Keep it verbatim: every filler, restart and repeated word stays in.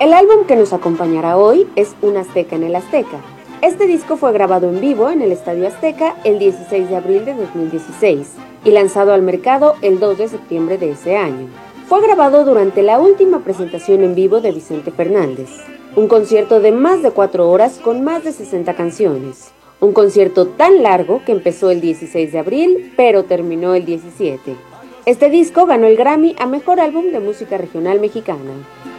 El álbum que nos acompañará hoy es Un Azteca en el Azteca. Este disco fue grabado en vivo en el Estadio Azteca el dieciséis de abril de dos mil dieciséis y lanzado al mercado el dos de septiembre de ese año. Fue grabado durante la última presentación en vivo de Vicente Fernández, un concierto de más de cuatro horas con más de sesenta canciones. Un concierto tan largo que empezó el dieciséis de abril, pero terminó el diecisiete. Este disco ganó el Grammy a Mejor Álbum de Música Regional Mexicana.